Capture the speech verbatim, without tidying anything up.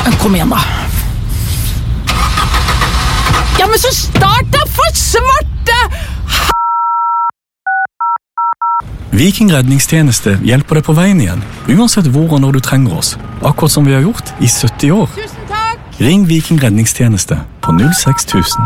Kom igjen da. Ja, men så start da for svarte! Viking redningstjeneste hjelper deg på veien igjen, uansett hvor og når du trenger oss. Akkurat som vi har gjort i sytti år. Tusen takk! Ring Viking redningstjeneste på null seks tusen.